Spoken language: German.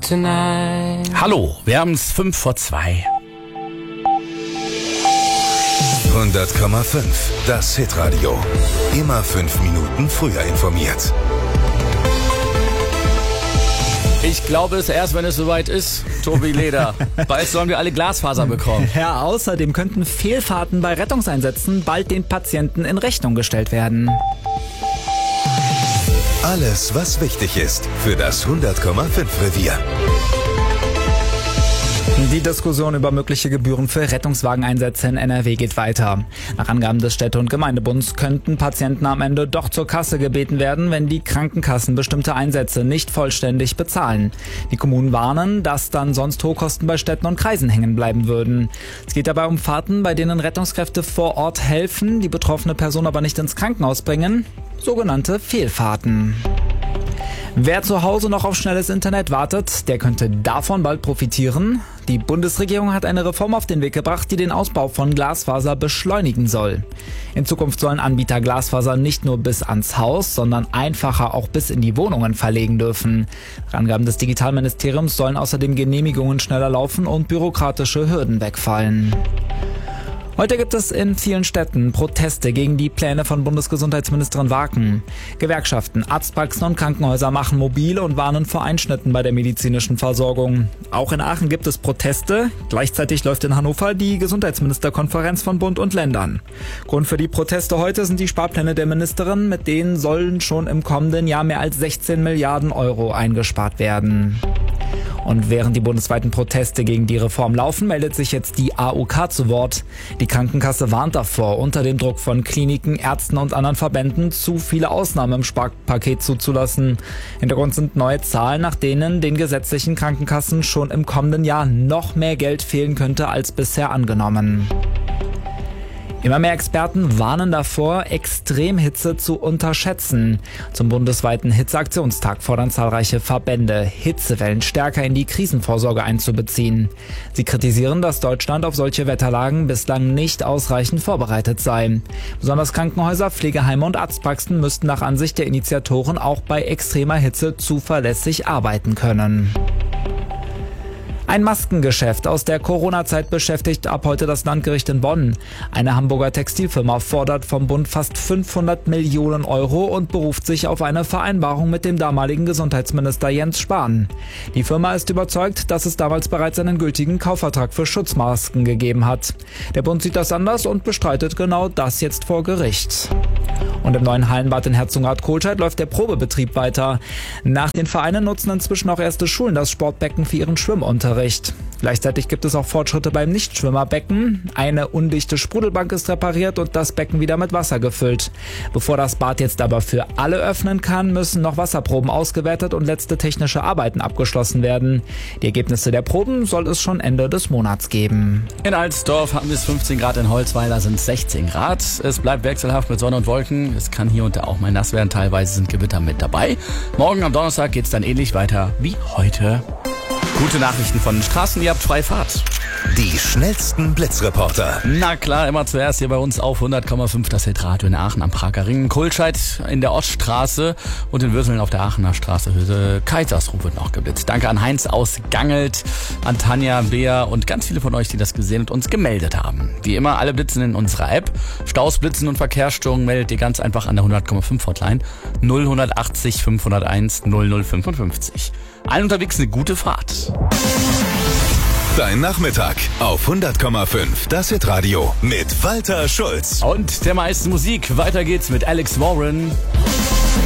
tonight. Hallo, wir haben es 2:05. 100,5. Das Hitradio. Immer 5 Minuten früher informiert. Ich glaube es erst, wenn es soweit ist, Tobi Leder. Bald sollen wir alle Glasfaser bekommen. Ja, außerdem könnten Fehlfahrten bei Rettungseinsätzen bald den Patienten in Rechnung gestellt werden. Alles, was wichtig ist für das 100,5 Revier. Die Diskussion über mögliche Gebühren für Rettungswageneinsätze in NRW geht weiter. Nach Angaben des Städte- und Gemeindebunds könnten Patienten am Ende doch zur Kasse gebeten werden, wenn die Krankenkassen bestimmte Einsätze nicht vollständig bezahlen. Die Kommunen warnen, dass dann sonst Hochkosten bei Städten und Kreisen hängen bleiben würden. Es geht dabei um Fahrten, bei denen Rettungskräfte vor Ort helfen, die betroffene Person aber nicht ins Krankenhaus bringen. Sogenannte Fehlfahrten. Wer zu Hause noch auf schnelles Internet wartet, der könnte davon bald profitieren. Die Bundesregierung hat eine Reform auf den Weg gebracht, die den Ausbau von Glasfaser beschleunigen soll. In Zukunft sollen Anbieter Glasfaser nicht nur bis ans Haus, sondern einfacher auch bis in die Wohnungen verlegen dürfen. Nach Angaben des Digitalministeriums sollen außerdem Genehmigungen schneller laufen und bürokratische Hürden wegfallen. Heute gibt es in vielen Städten Proteste gegen die Pläne von Bundesgesundheitsministerin Waken. Gewerkschaften, Arztpraxen und Krankenhäuser machen mobil und warnen vor Einschnitten bei der medizinischen Versorgung. Auch in Aachen gibt es Proteste. Gleichzeitig läuft in Hannover die Gesundheitsministerkonferenz von Bund und Ländern. Grund für die Proteste heute sind die Sparpläne der Ministerin. Mit denen sollen schon im kommenden Jahr mehr als 16 Milliarden Euro eingespart werden. Und während die bundesweiten Proteste gegen die Reform laufen, meldet sich jetzt die AOK zu Wort. Die Krankenkasse warnt davor, unter dem Druck von Kliniken, Ärzten und anderen Verbänden zu viele Ausnahmen im Sparpaket zuzulassen. Hintergrund sind neue Zahlen, nach denen den gesetzlichen Krankenkassen schon im kommenden Jahr noch mehr Geld fehlen könnte als bisher angenommen. Immer mehr Experten warnen davor, Extremhitze zu unterschätzen. Zum bundesweiten Hitzeaktionstag fordern zahlreiche Verbände, Hitzewellen stärker in die Krisenvorsorge einzubeziehen. Sie kritisieren, dass Deutschland auf solche Wetterlagen bislang nicht ausreichend vorbereitet sei. Besonders Krankenhäuser, Pflegeheime und Arztpraxen müssten nach Ansicht der Initiatoren auch bei extremer Hitze zuverlässig arbeiten können. Ein Maskengeschäft aus der Corona-Zeit beschäftigt ab heute das Landgericht in Bonn. Eine Hamburger Textilfirma fordert vom Bund fast 500 Millionen Euro und beruft sich auf eine Vereinbarung mit dem damaligen Gesundheitsminister Jens Spahn. Die Firma ist überzeugt, dass es damals bereits einen gültigen Kaufvertrag für Schutzmasken gegeben hat. Der Bund sieht das anders und bestreitet genau das jetzt vor Gericht. Und im neuen Hallenbad in Herzogenrath-Kohlscheid läuft der Probebetrieb weiter. Nach den Vereinen nutzen inzwischen auch erste Schulen das Sportbecken für ihren Schwimmunterricht. Gleichzeitig gibt es auch Fortschritte beim Nichtschwimmerbecken. Eine undichte Sprudelbank ist repariert und das Becken wieder mit Wasser gefüllt. Bevor das Bad jetzt aber für alle öffnen kann, müssen noch Wasserproben ausgewertet und letzte technische Arbeiten abgeschlossen werden. Die Ergebnisse der Proben soll es schon Ende des Monats geben. In Alsdorf haben wir es 15 Grad, in Holzweiler sind es 16 Grad. Es bleibt wechselhaft mit Sonne und Wolken. Es kann hier und da auch mal nass werden. Teilweise sind Gewitter mit dabei. Morgen am Donnerstag geht es dann ähnlich weiter wie heute. Gute Nachrichten von den Straßen, ihr habt freie Fahrt. Die schnellsten Blitzreporter. Na klar, immer zuerst hier bei uns auf 100,5 das Hitradio in Aachen am Prager Ring, Kohlscheid in der Oststraße und in Würseln auf der Aachener Straße. Kaisersruh wird noch geblitzt. Danke an Heinz aus Gangelt, an Tanja, Bea und ganz viele von euch, die das gesehen und uns gemeldet haben. Wie immer, alle blitzen in unserer App. Staus, Blitzen und Verkehrsstörungen meldet ihr ganz einfach an der 100,5 Hotline 0180 501 0055. Allen unterwegs eine gute Fahrt. Dein Nachmittag auf 100,5 das Hitradio mit Walter Schulz. Und der meisten Musik. Weiter geht's mit Alex Warren.